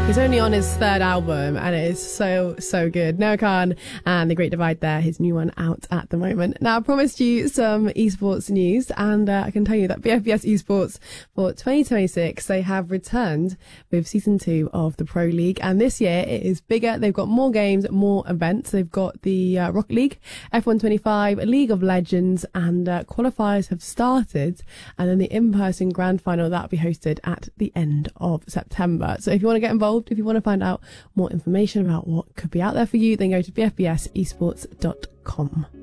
He's only on his third album and it is so good. Noah Khan and The Great Divide there, his new one out at the moment. Now, I promised you some esports news, and I can tell you that BFBS Esports for 2026, they have returned with season 2 of the Pro League, and this year it is bigger. They've got more games, more events. They've got the Rocket League, F125, League of Legends, and qualifiers have started, and then the in-person grand final that will be hosted at the end of September. So if you want to get involved, if you want to find out more information about what could be out there for you, then go to bfbsesports.com.